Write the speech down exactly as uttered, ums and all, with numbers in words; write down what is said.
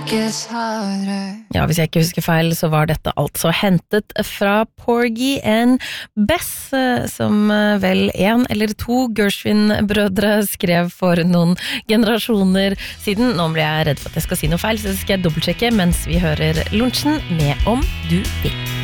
Ja, hvis jeg ikke husker feil, så var dette altså hentet fra Porgy and Bess, som vel en eller to Gershwin-brødre skrev for noen generasjoner siden. Nå blir jeg redd for at jeg skal si noe feil, så skal jeg dobbeltsjekke mens vi hører lunsjen med Om du vil.